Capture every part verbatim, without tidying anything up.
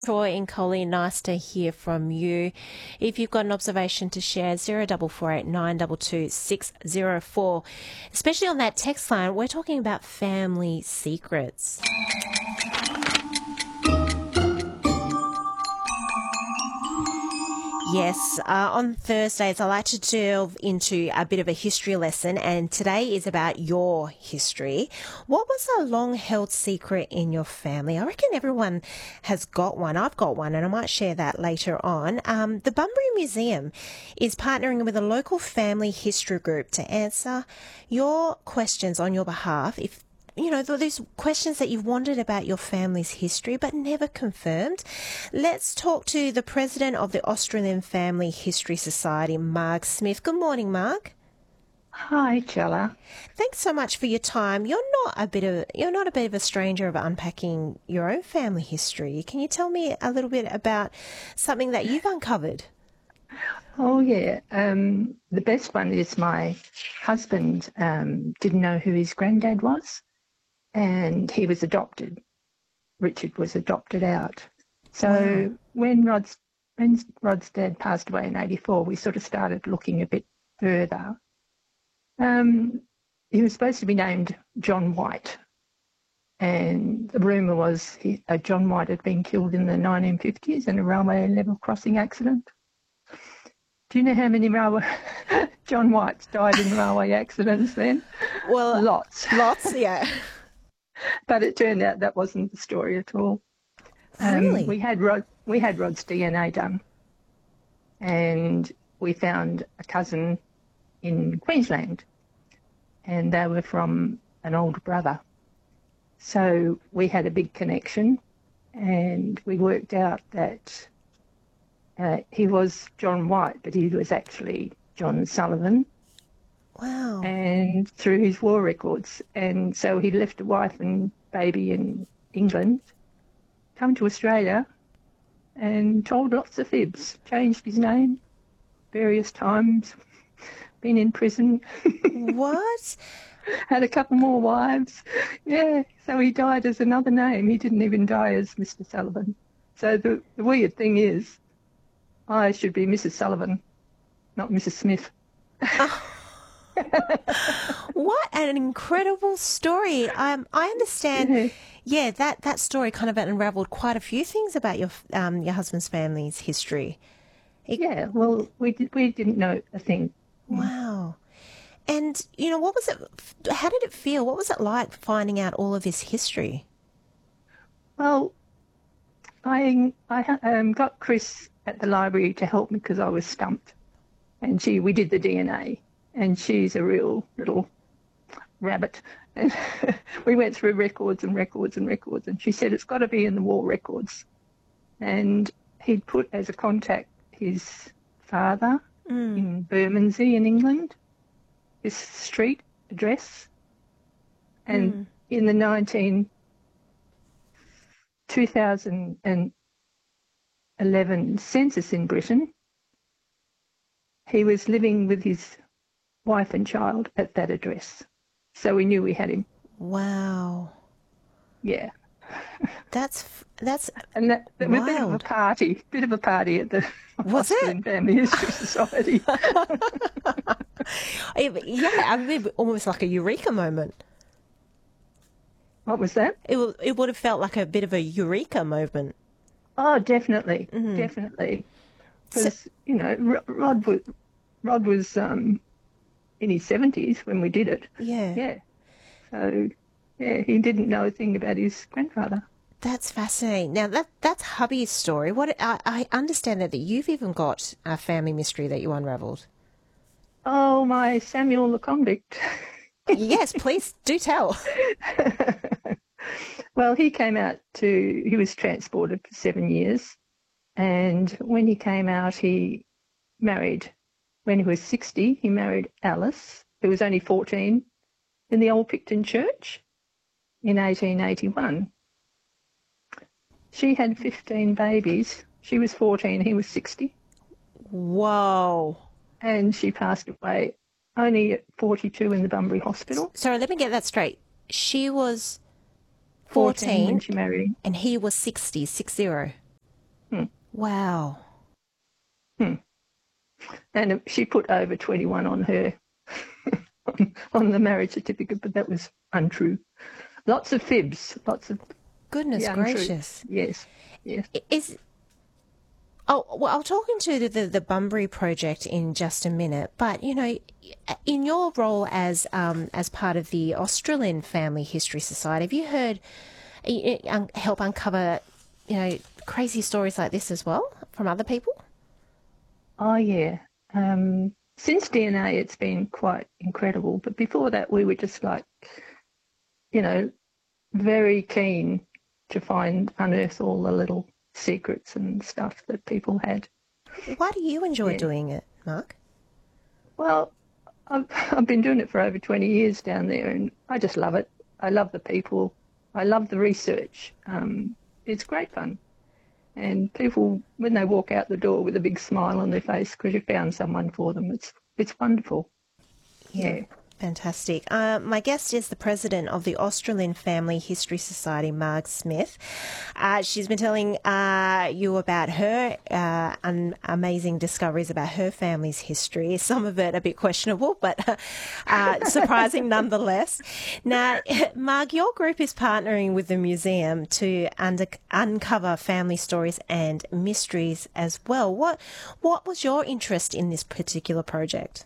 Troy and Colleen, nice to hear from you. If you've got an observation to share, zero double four eight nine two two six zero four. Especially on that text line, we're talking about family secrets. Yes, uh, on Thursdays I like to delve into a bit of a history lesson, and today is about your history. What was a long-held secret in your family? I reckon everyone has got one. I've got one, and I might share that later on. Um, the Bunbury Museum is partnering with a local family history group to answer your questions on your behalf. If you know, those questions that you've wondered about your family's history but never confirmed. Let's talk to the president of the Australian Family History Society, Marg Smith. Good morning, Marg. Hi, Chella. Thanks so much for your time. You're not a bit of you're not a bit of a stranger of unpacking your own family history. Can you tell me a little bit about something that you've uncovered? Oh, yeah. Um, the best one is my husband um, didn't know who his granddad was, and he was adopted. Richard was adopted out. So Wow. when Rod's when Rod's dad passed away in eighty-four, we sort of started looking a bit further. Um, he was supposed to be named John White, and the rumour was he, uh, John White had been killed in the nineteen fifties in a railway level crossing accident. Do you know how many railway John Whites died in railway accidents then? Well, Lots. Lots, yeah. But it turned out that wasn't the story at all. Um, Really? we had Rod, we had Rod's D N A done, and we found a cousin in Queensland, and they were from an older brother. So we had a big connection, and we worked out that uh, he was John White, but he was actually John Sullivan. Wow. And through his war records. And so he left a wife and baby in England, come to Australia and told lots of fibs, changed his name various times, been in prison, What? had a couple more wives. Yeah, so he died as another name. He didn't even die as Mister Sullivan. So the, the weird thing is I should be Missus Sullivan, not Missus Smith. What an incredible story. Um, I understand, Yeah. yeah, that, that story kind of unravelled quite a few things about your um, your husband's family's history. Yeah, well, we did, we didn't know a thing. Wow. And, you know, what was it, how did it feel? What was it like finding out all of this history? Well, I I um, got Chris at the library to help me because I was stumped, and she we did the D N A, and she's a real little rabbit. And we went through records and records and records, and she said it's got to be in the war records. And he'd put as a contact his father Mm. in Bermondsey in England, his street address, and Mm. in the nineteen two thousand eleven census in Britain, he was living with his wife and child at that address. So we knew we had him. Wow. Yeah. That's, that's, And that, that was a bit of a Wild. party, bit of a party at the Was it? Australian Family History Society. yeah, I mean, almost like a eureka moment. What was that? It, w- it would have felt like a bit of a eureka moment. Oh, definitely, Mhm. definitely. Because, you know, Ro- Rod was, Rod was um, in his seventies when we did it. Yeah. Yeah. So, yeah, he didn't know a thing about his grandfather. That's fascinating. Now, that that's hubby's story. What I, I understand that, that you've even got a family mystery that you unravelled. Oh, my Samuel the convict. Yes, please do tell. Well, he came out to, he was transported for seven years. And when he came out, he married, when he was sixty, he married Alice, who was only fourteen, in the Old Picton Church in eighteen eighty-one. She had fifteen babies. She was fourteen, he was sixty. Whoa. And she passed away only at forty-two in the Bunbury Hospital. Sorry, let me get that straight. She was fourteen when fourteen she married him. and he was sixty, six zero. Hmm. Wow. Hmm. And she put over twenty-one on her on, on the marriage certificate, but that was untrue. Lots of fibs, lots of Goodness yeah, untrue. gracious. Yes, yes. Is Oh, well, I'll talk into the, the, the Bunbury project in just a minute, but, you know, in your role as um, as part of the Australian Family History Society, have you heard, uh, help uncover, you know, crazy stories like this as well from other people? Oh, yeah. Um, since D N A, it's been quite incredible. But before that, we were just like, you know, very keen to find, unearth all the little secrets and stuff that people had. Why do you enjoy Yeah. doing it, Mark? Well, I've, I've been doing it for over twenty years down there, and I just love it. I love the people. I love the research. Um, it's great fun. And people, when they walk out the door with a big smile on their face because you found someone for them, it's it's wonderful. Yeah. Yeah. Fantastic. Uh, my guest is the president of the Australian Family History Society, Marg Smith. Uh, she's been telling uh, you about her uh, un- amazing discoveries about her family's history. Some of it a bit questionable, but uh, surprising nonetheless. Now, Marg, your group is partnering with the museum to under- uncover family stories and mysteries as well. What What was your interest in this particular project?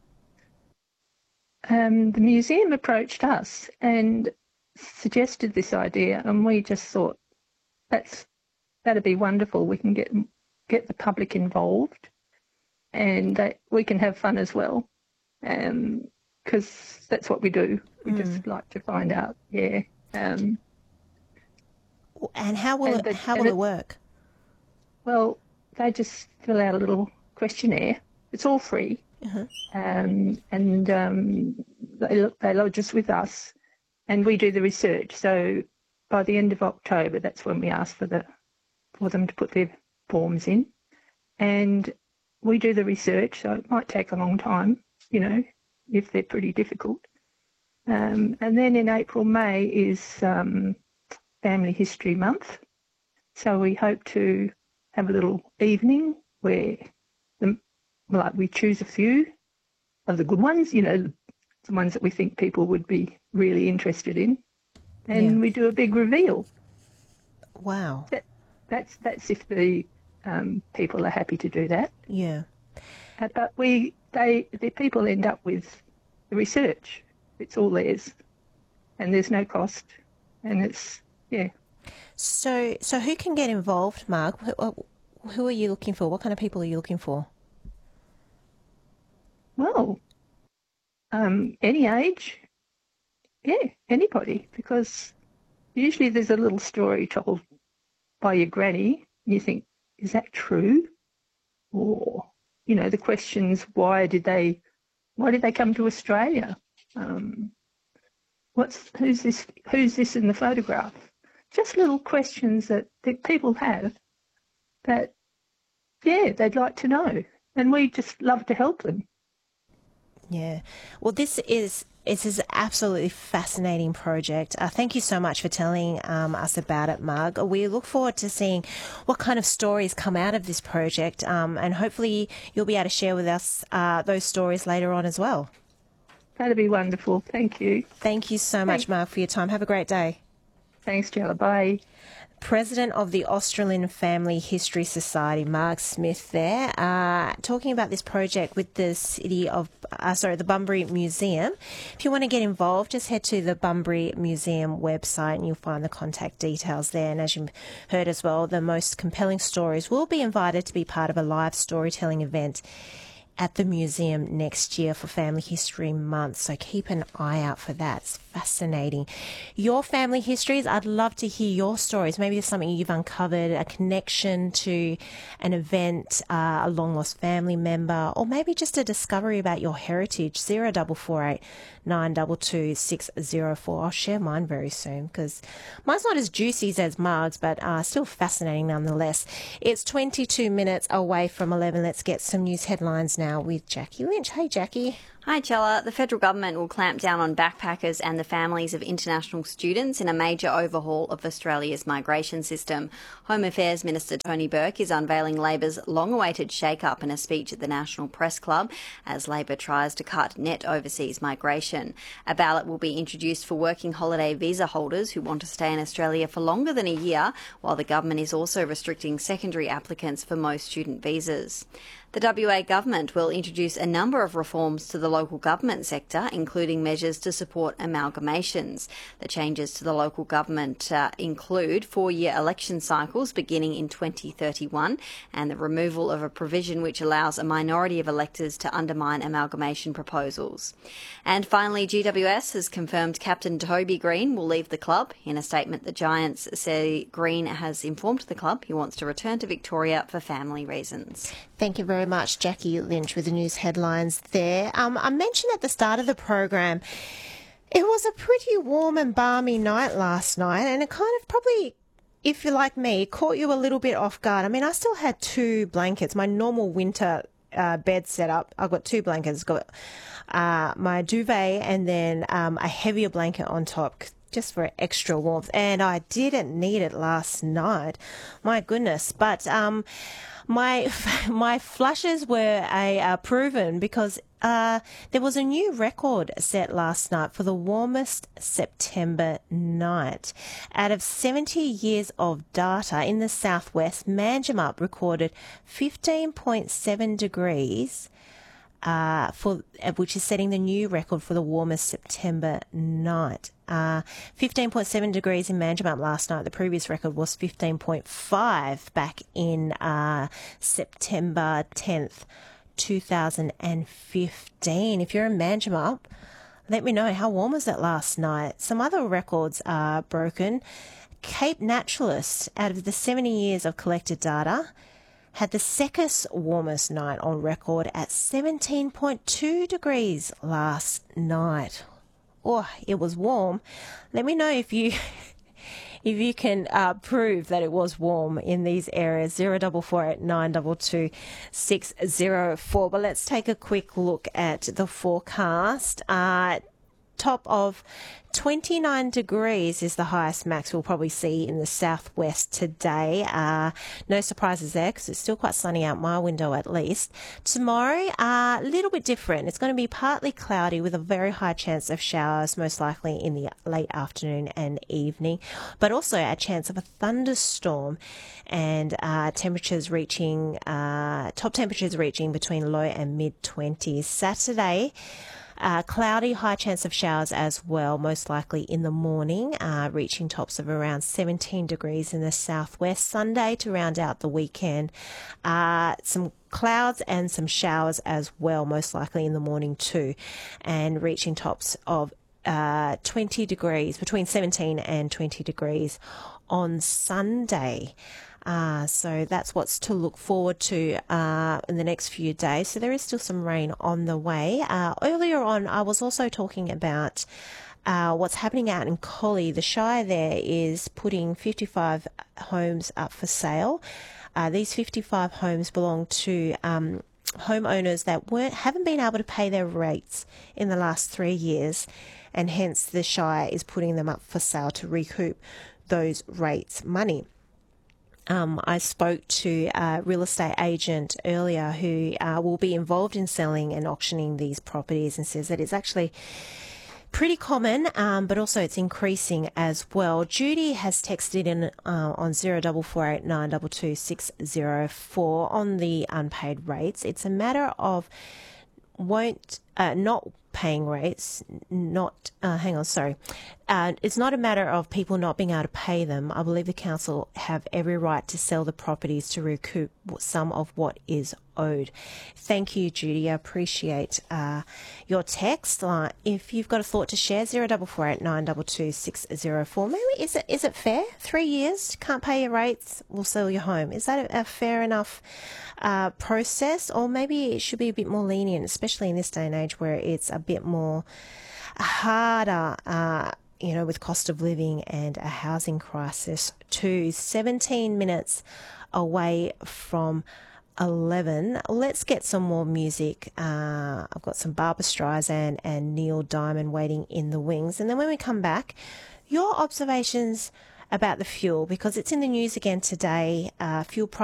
Um, the museum approached us and suggested this idea, and we just thought that's that'd be wonderful. We can get get the public involved, and that we can have fun as well, because um, that's what we do. We mm. just like to find out. Yeah. Um, and how will and it, the, how will it, it work? Well, they just fill out a little questionnaire. It's all free. Uh-huh. Um, and um, they, they lodge us with us, and we do the research. So by the end of October, that's when we ask for the for them to put their forms in, and we do the research. So it might take a long time, you know, if they're pretty difficult. Um, and then in April, May is um, Family History Month. So we hope to have a little evening where the Like we choose a few of the good ones, you know, the ones that we think people would be really interested in, and yeah. we do a big reveal. Wow. That, that's that's if the um, people are happy to do that. Yeah. Uh, but we, they, the people end up with the research. It's all theirs, and there's no cost, and it's yeah. So, so who can get involved, Mark? Who, who are you looking for? What kind of people are you looking for? Well, um, any age, yeah, anybody, because usually there's a little story told by your granny, and you think, is that true? Or, you know, the questions, why did they, why did they come to Australia? Um, what's, who's this, who's this in the photograph? Just little questions that, that people have that, yeah, they'd like to know, and we just love to help them. Yeah. Well, this is it's an absolutely fascinating project. Uh, thank you so much for telling um, us about it, Marg. We look forward to seeing what kind of stories come out of this project, um, and hopefully you'll be able to share with us uh, those stories later on as well. That'd be wonderful. Thank you. Thank you so much, Thanks. Marg, for your time. Have a great day. Thanks, Jella. Bye. President of the Australian Family History Society, Marg Smith there, uh, talking about this project with the city of, uh, sorry, the Bunbury Museum. If you want to get involved, just head to the Bunbury Museum website and you'll find the contact details there. And as you heard as well, the most compelling stories will be invited to be part of a live storytelling event at the museum next year for Family History Month. So keep an eye out for that. It's fascinating. Your family histories, I'd love to hear your stories. Maybe there's something you've uncovered, a connection to an event, uh, a long lost family member, or maybe just a discovery about your heritage. zero four four eight nine two two six zero four. I'll share mine very soon because mine's not as juicy as Marg's, but uh, still fascinating nonetheless. It's twenty-two minutes away from eleven. Let's get some news headlines now. now with Jackie Lynch. Hey, Jackie. Hi, Chella. The federal government will clamp down on backpackers and the families of international students in a major overhaul of Australia's migration system. Home Affairs Minister Tony Burke is unveiling Labor's long-awaited shake-up in a speech at the National Press Club as Labor tries to cut net overseas migration. A ballot will be introduced for working holiday visa holders who want to stay in Australia for longer than a year, while the government is also restricting secondary applicants for most student visas. The W A government will introduce a number of reforms to the local government sector, including measures to support amalgamations. The changes to the local government uh, include four-year election cycles beginning in twenty thirty-one and the removal of a provision which allows a minority of electors to undermine amalgamation proposals. And finally, G W S has confirmed Captain Toby Green will leave the club. In a statement, the Giants say Green has informed the club he wants to return to Victoria for family reasons. Thank you very much, Jackie Lynch, with the news headlines there. Um, I mentioned at the start of the program, it was a pretty warm and balmy night last night, and it kind of probably, if you're like me, caught you a little bit off guard. I mean, I still had two blankets, my normal winter uh, bed setup. I've got two blankets, got uh, my duvet and then um, a heavier blanket on top, just for extra warmth. And I didn't need it last night. My goodness. But um, my my flushes were a uh, proven because uh, there was a new record set last night for the warmest September night. Out of seventy years of data in the southwest, Manjimup recorded fifteen point seven degrees. Uh, for which is setting the new record for the warmest September night. Uh, fifteen point seven degrees in Manjimup last night. The previous record was fifteen point five back in uh, September tenth, two thousand fifteen. If you're in Manjimup, let me know, how warm was it last night? Some other records are broken. Cape Naturalist, out of the seventy years of collected data, had the second warmest night on record at seventeen point two degrees last night. Oh, it was warm. Let me know if you if you can uh, prove that it was warm in these areas. Zero double four eight nine double two six zero four. But let's take a quick look at the forecast. Uh, top of twenty-nine degrees is the highest max we'll probably see in the southwest today. Uh, no surprises there because it's still quite sunny out my window at least. Tomorrow, a uh, little bit different. It's going to be partly cloudy with a very high chance of showers, most likely in the late afternoon and evening, but also a chance of a thunderstorm, and uh, temperatures reaching, uh, top temperatures reaching between low and mid twenties. Saturday, Uh, cloudy, high chance of showers as well, most likely in the morning, uh, reaching tops of around seventeen degrees in the southwest. Sunday, to round out the weekend, uh, some clouds and some showers as well, most likely in the morning too, and reaching tops of uh, twenty degrees, between seventeen and twenty degrees on Sunday. Uh, so that's what's to look forward to uh, in the next few days. So there is still some rain on the way. Uh, earlier on, I was also talking about uh, what's happening out in Collie. The Shire there is putting fifty-five homes up for sale. Uh, these fifty-five homes belong to um, homeowners that weren't haven't been able to pay their rates in the last three years, and hence the Shire is putting them up for sale to recoup those rates money. Um, I spoke to a real estate agent earlier who uh, will be involved in selling and auctioning these properties, and says that it's actually pretty common, um, but also it's increasing as well. Judy has texted in uh, on zero double four eight nine double two six zero four on the unpaid rates. It's a matter of won't uh, not paying rates, not, uh, hang on, sorry. Uh, it's not a matter of people not being able to pay them. I believe the council have every right to sell the properties to recoup some of what is owed. Thank you, Judy. I appreciate uh, your text. Uh, if you've got a thought to share, zero double four eight nine double two six zero four. Maybe is it is it fair? Three years, can't pay your rates, we'll sell your home. Is that a, a fair enough uh, process, or maybe it should be a bit more lenient, especially in this day and age where it's a bit more harder, uh, you know, with cost of living and a housing crisis too. seventeen minutes away from eleven. Let's get some more music. Uh, I've got some Barbra Streisand and Neil Diamond waiting in the wings. And then when we come back, your observations about the fuel, because it's in the news again today. Uh, fuel prices